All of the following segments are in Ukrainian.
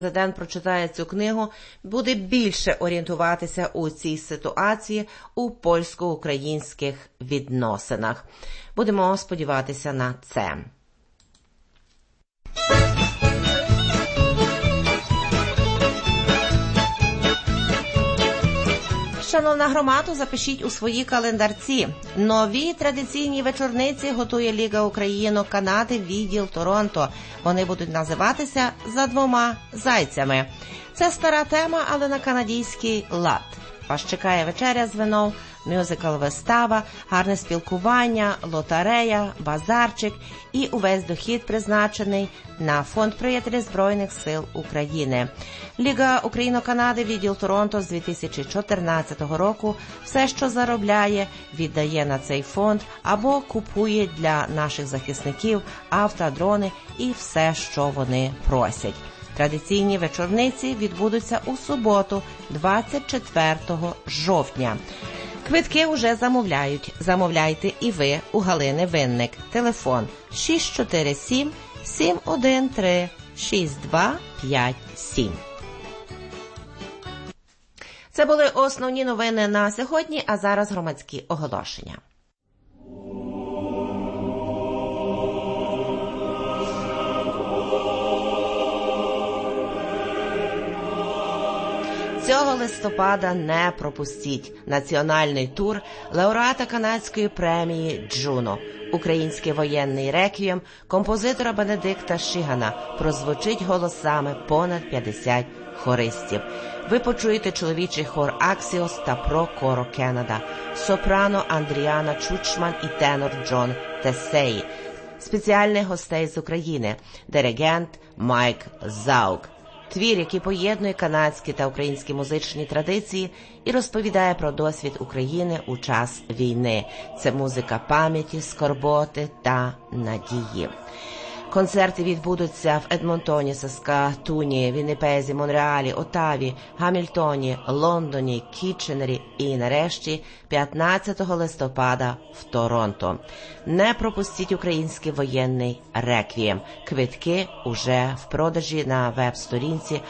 президент прочитає цю книгу, буде більше орієнтуватися у цій ситуації у польсько-українських відносинах. Будемо сподіватися на це. Шановна громада, запишіть у свої календарці. Нові традиційні вечорниці готує Ліга Україно-Канади відділ Торонто. Вони будуть називатися «За двома зайцями». Це стара тема, але на канадійський лад. Вас чекає вечеря з вином, мюзикл-вистава, гарне спілкування, лотерея, базарчик і увесь дохід призначений на фонд «Приятелі Збройних сил України». Ліга Україно-Канади відділ Торонто з 2014 року все, що заробляє, віддає на цей фонд або купує для наших захисників автодрони і все, що вони просять. Традиційні вечорниці відбудуться у суботу, 24 жовтня. Квитки вже замовляють. Замовляйте і ви у Галини Винник. Телефон 647-713-6257. Це були основні новини на сьогодні, а зараз громадські оголошення. Цього листопада не пропустіть національний тур лауреата канадської премії «Джуно». Український воєнний реквієм композитора Бенедикта Шигана прозвучить голосами понад 50 хористів. Ви почуєте чоловічий хор «Аксіос» та «Про-Коро Кеннеда», сопрано Андріана Чучман і тенор Джон Тесеї, спеціальних гостей з України, диригент Майк Заук. Твір, який поєднує канадські та українські музичні традиції і розповідає про досвід України у час війни. Це музика пам'яті, скорботи та надії. Концерти відбудуться в Едмонтоні, Саскатуні, Вінніпезі, Монреалі, Отаві, Гамільтоні, Лондоні, Кітченері і, нарешті, 15 листопада в Торонто. Не пропустіть український воєнний реквієм. Квитки уже в продажі на веб-сторінці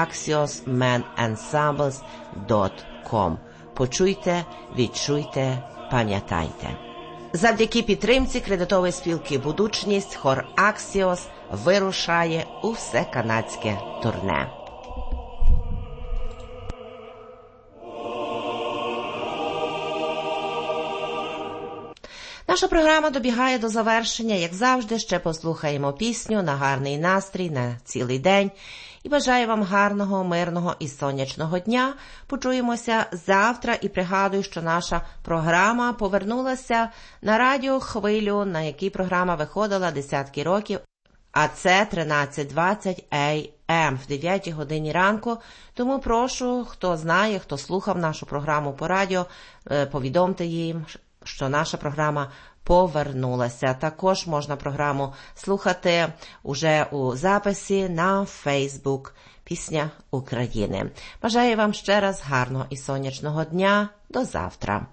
axiosmenensembles.com. Почуйте, відчуйте, пам'ятайте. Завдяки підтримці кредитової спілки «Будучність» хор «Аксіос» вирушає у всеканадське турне. Наша програма добігає до завершення. Як завжди, ще послухаємо пісню на гарний настрій на цілий день. І бажаю вам гарного, мирного і сонячного дня. Почуємося завтра і пригадую, що наша програма повернулася на радіохвилю, на якій програма виходила десятки років. А це 13:20 AM в 9 годині ранку. Тому прошу, хто знає, хто слухав нашу програму по радіо, повідомте їм, що наша програма повернулася. Також можна програму слухати уже у записі на Facebook «Пісня України». Бажаю вам ще раз гарного і сонячного дня. До завтра.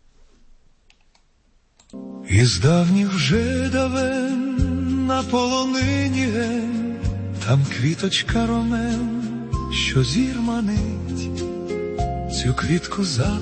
Із давніх вже давен на полонині ген, там квіточка ромен, що зір манить, цю квітку за